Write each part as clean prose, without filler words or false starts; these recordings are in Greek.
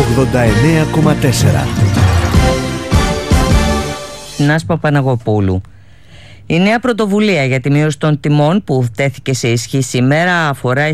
89,4. Νάς Παπαναγοπούλου. Η νέα πρωτοβουλία για τη μείωση των τιμών που τέθηκε σε ισχύ σήμερα αφορά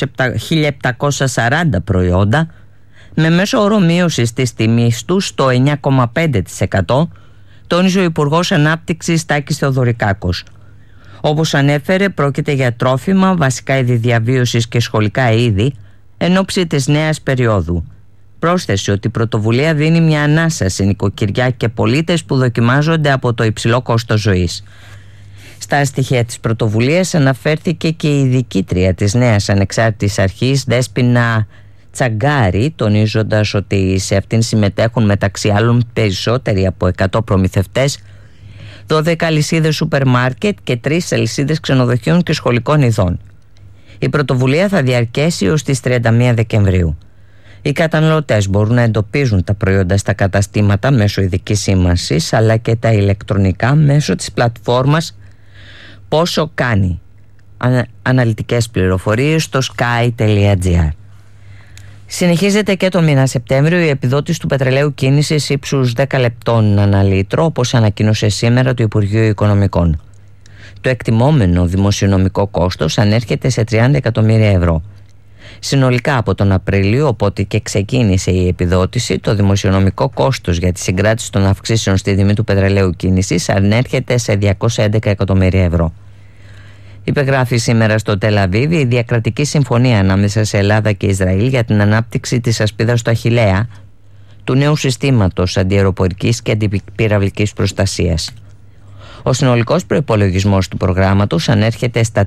1.740 προϊόντα με μέσο όρο μείωσης της τιμής του στο 9,5%, τόνιζε ο Υπουργός Ανάπτυξης Τάκης Θεοδωρικάκος. Όπως ανέφερε, πρόκειται για τρόφιμα, βασικά είδη διαβίωσης και σχολικά είδη εν ώψη της νέας περίοδου. Πρόσθεσε ότι η πρωτοβουλία δίνει μια ανάσα σε νοικοκυριά και πολίτες που δοκιμάζονται από το υψηλό κόστος ζωής. Στα στοιχεία της πρωτοβουλίας αναφέρθηκε και η διοικήτρια της νέας ανεξάρτητης αρχής Δέσποινα Τσαγκάρη, τονίζοντας ότι σε αυτήν συμμετέχουν μεταξύ άλλων περισσότεροι από 100 προμηθευτές, 12 αλυσίδες σούπερ μάρκετ και 3 αλυσίδες ξενοδοχείων και σχολικών ειδών. Η πρωτοβουλία θα διαρκέσει ως τις 31 Δεκεμβρίου. Οι καταναλωτές μπορούν να εντοπίζουν τα προϊόντα στα καταστήματα μέσω ειδικής σήμανσης, αλλά και τα ηλεκτρονικά μέσω της πλατφόρμας Πόσο κάνει. Αναλυτικές πληροφορίες στο sky.gr. Συνεχίζεται και το μήνα Σεπτέμβριο η επιδότηση του πετρελαίου κίνησης ύψους 10 λεπτών ανά λίτρο, όπως ανακοίνωσε σήμερα το Υπουργείο Οικονομικών. Το εκτιμόμενο δημοσιονομικό κόστος ανέρχεται σε 30 εκατομμύρια ευρώ. Συνολικά από τον Απρίλιο, οπότε και ξεκίνησε η επιδότηση, το δημοσιονομικό κόστος για τη συγκράτηση των αυξήσεων στη τιμή του πετρελαίου κίνησης ανέρχεται σε 211 εκατομμύρια ευρώ. Υπεγράφει σήμερα στο Τελ Αβίβ η διακρατική συμφωνία ανάμεσα σε Ελλάδα και Ισραήλ για την ανάπτυξη της ασπίδας του Αχιλλέα, του νέου συστήματος αντιαεροπορικής και αντιπυραυλικής προστασίας. Ο συνολικός προϋπολογισμός του προγράμματος ανέρχεται στα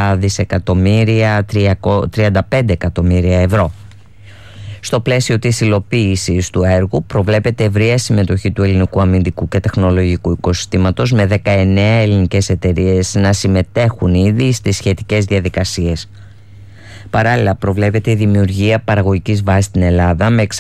3.035 εκατομμύρια ευρώ. Στο πλαίσιο της υλοποίησης του έργου προβλέπεται ευρεία συμμετοχή του ελληνικού αμυντικού και τεχνολογικού οικοσυστήματος, με 19 ελληνικές εταιρείες να συμμετέχουν ήδη στις σχετικές διαδικασίες. Παράλληλα προβλέπεται η δημιουργία παραγωγικής βάσης στην Ελλάδα με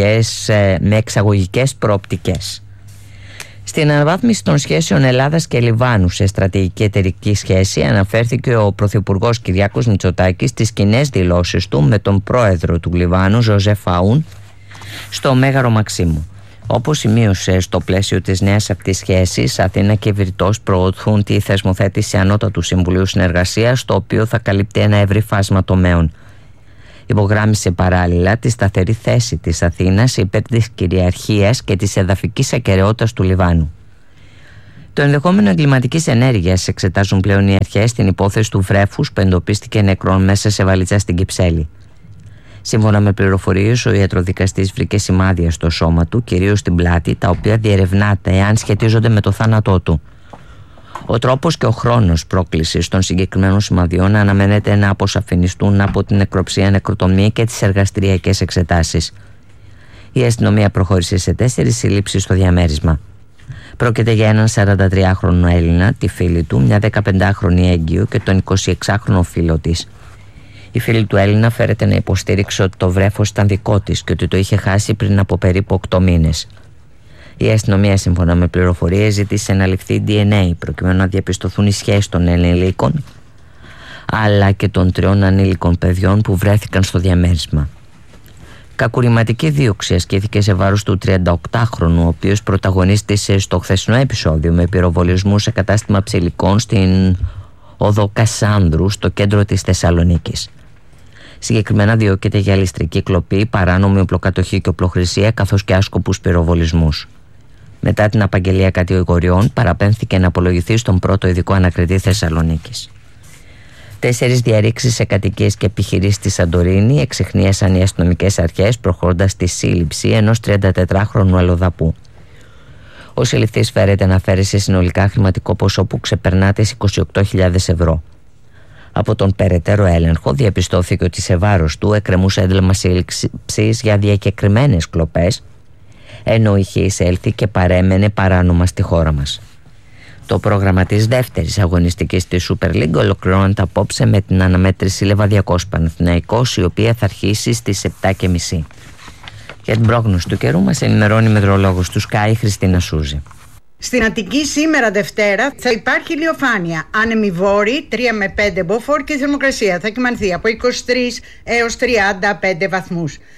εξαγωγικές προοπτικές. Στην αναβάθμιση των σχέσεων Ελλάδας και Λιβάνου σε στρατηγική εταιρική σχέση αναφέρθηκε ο Πρωθυπουργός Κυριάκος Μητσοτάκης στις κοινές δηλώσεις του με τον πρόεδρο του Λιβάνου Ζωζεφ Αούν στο Μέγαρο Μαξίμου. Όπως σημείωσε, στο πλαίσιο της νέας αυτής σχέσης, Αθήνα και Βηρητός προωθούν τη θεσμοθέτηση Ανώτατου Συμβουλίου Συνεργασίας, το οποίο θα καλύπτει ένα ευρύ φάσμα τομέων. Υπογράμμισε παράλληλα τη σταθερή θέση της Αθήνας υπέρ της κυριαρχίας και της εδαφικής ακεραιότητας του Λιβάνου. Το ενδεχόμενο εγκληματικής ενέργειας εξετάζουν πλέον οι αρχές στην υπόθεση του βρέφους που εντοπίστηκε νεκρόν μέσα σε βαλίτσα στην Κυψέλη. Σύμφωνα με πληροφορίες, ο ιατροδικαστής βρήκε σημάδια στο σώμα του, κυρίως στην πλάτη, τα οποία διερευνάται εάν σχετίζονται με το θάνατό του. Ο τρόπος και ο χρόνος πρόκλησης των συγκεκριμένων σημαδιών αναμένεται να αποσαφινιστούν από την νεκροψία, νεκροτομία και τις εργαστηριακές εξετάσεις. Η αστυνομία προχώρησε σε 4 συλλήψεις στο διαμέρισμα. Πρόκειται για έναν 43χρονο Έλληνα, τη φίλη του, μια 15χρονη έγκυο και τον 26χρονο φίλο της. Η φίλη του Έλληνα φέρεται να υποστήριξε ότι το βρέφος ήταν δικό της και ότι το είχε χάσει πριν από περίπου 8 μήνες. Η αστυνομία, σύμφωνα με πληροφορίες, ζήτησε να ληφθεί DNA προκειμένου να διαπιστωθούν οι σχέσεις των ενηλίκων αλλά και των 3 ανήλικων παιδιών που βρέθηκαν στο διαμέρισμα. Κακουρηματική δίωξη ασκήθηκε σε βάρος του 38χρονου, ο οποίος πρωταγωνίστησε στο χθεσινό επεισόδιο με πυροβολισμού σε κατάστημα ψηλικών στην οδό Κασάνδρου, στο κέντρο της Θεσσαλονίκης. Συγκεκριμένα διώκεται για ληστρική κλοπή, παράνομη οπλοκατοχή και οπλοχρησία, καθώς και άσκοπους πυροβολισμούς. Μετά την απαγγελία κατηγοριών, παραπέμφθηκε να απολογηθεί στον πρώτο ειδικό ανακριτή Θεσσαλονίκης. 4 διαρρήξεις σε κατοικίες και επιχειρήσεις στη Σαντορίνη εξιχνίασαν οι αστυνομικές αρχές, προχωρώντας στη σύλληψη ενός 34χρονου αλλοδαπού. Ο συλληφθής φέρεται να φέρει σε συνολικά χρηματικό ποσό που ξεπερνά τις 28.000 ευρώ. Από τον περαιτέρω έλεγχο διαπιστώθηκε ότι σε βάρος του εκκρεμούσε ένταλμα σύλληψης για διακεκριμένες κλοπές, ενώ είχε εισέλθει και παρέμενε παράνομα στη χώρα μας. Το πρόγραμμα της δεύτερης αγωνιστικής της Super League ολοκληρώνεται απόψε με την αναμέτρηση Λεβαδιακός Παναθηναϊκός, η οποία θα αρχίσει στις 7.30. Για την πρόγνωση του καιρού μας ενημερώνει η μετεωρολόγος του Sky Χριστίνα Σούζη. Στην Αττική σήμερα Δευτέρα θα υπάρχει ηλιοφάνεια, άνεμη βόρη 3 με 5 μποφόρ και η θερμοκρασία θα κυμανθεί από 23 έως 35 βαθμούς.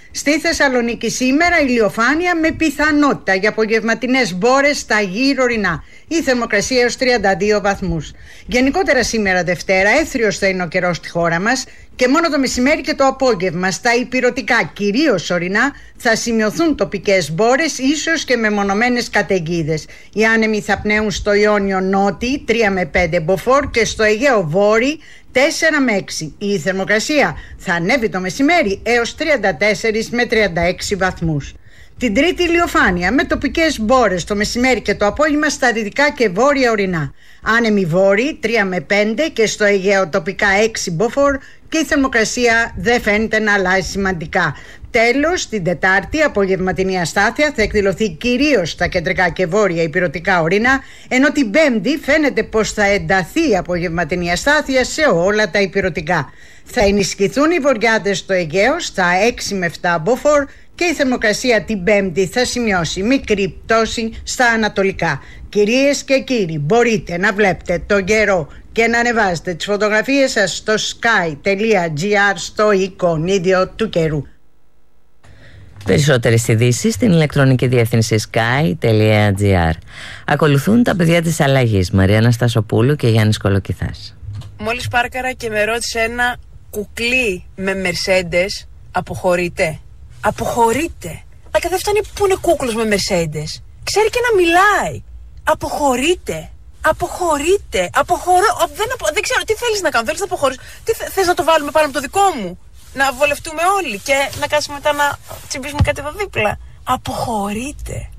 Στη Θεσσαλονίκη σήμερα ηλιοφάνεια με πιθανότητα για απογευματινές μπόρες στα γύρω-ορεινά. Η θερμοκρασία έως 32 βαθμούς. Γενικότερα σήμερα Δευτέρα έθριος θα είναι ο καιρός στη χώρα μας και μόνο το μεσημέρι και το απόγευμα στα ηπειρωτικά, κυρίως ορεινά, θα σημειωθούν τοπικές μπόρες, ίσως και μεμονωμένες καταιγίδες. Οι άνεμοι θα πνέουν στο Ιόνιο νότι 3 με 5 μποφόρ και στο Αιγαίο βόρει 4 με 6. Η θερμοκρασία θα ανέβει το μεσημέρι έως 34 με 36 βαθμούς. Την Τρίτη ηλιοφάνεια με τοπικές μπόρες το μεσημέρι και το απόγευμα στα δυτικά και βόρεια ορεινά. Άνεμοι βόρειοι 3 με 5 και στο Αιγαίο τοπικά 6 μποφόρ και η θερμοκρασία δεν φαίνεται να αλλάζει σημαντικά. Τέλος, την Τετάρτη απογευματινή αστάθεια θα εκδηλωθεί κυρίως στα κεντρικά και βόρεια ηπειρωτικά ορεινά, ενώ την Πέμπτη φαίνεται πως θα ενταθεί η απογευματινή αστάθεια σε όλα τα ηπειρωτικά. Θα ενισχυθούν οι βορειάδες στο Αιγαίο στα 6 με 7 μποφόρ και η θερμοκρασία την Πέμπτη θα σημειώσει μικρή πτώση στα ανατολικά. Κυρίες και κύριοι, μπορείτε να βλέπετε τον καιρό και να ανεβάζετε τις φωτογραφίες σας στο sky.gr στο εικονίδιο του καιρού. Περισσότερες ειδήσεις στην ηλεκτρονική διεύθυνση sky.gr. Ακολουθούν τα παιδιά της αλλαγής, Μαρία Αναστασοπούλου και Γιάννης Κολοκυθάς. Μόλις πάρκαρα και με ρώτησε ένα κουκλί με Mercedes, αποχωρείτε. Αποχωρείτε. Αλλά δεν φτάνει που είναι κούκλος με Mercedes. Ξέρει και να μιλάει. Αποχωρείτε. Αποχωρείτε. Δεν ξέρω τι θέλεις να κάνω. Θέλεις να αποχωρήσεις. Τι θες να το βάλουμε πάνω από το δικό μου. Να βολευτούμε όλοι και να κάτσουμε μετά να τσιμπήσουμε κάτι εδώ δίπλα. Αποχωρείτε.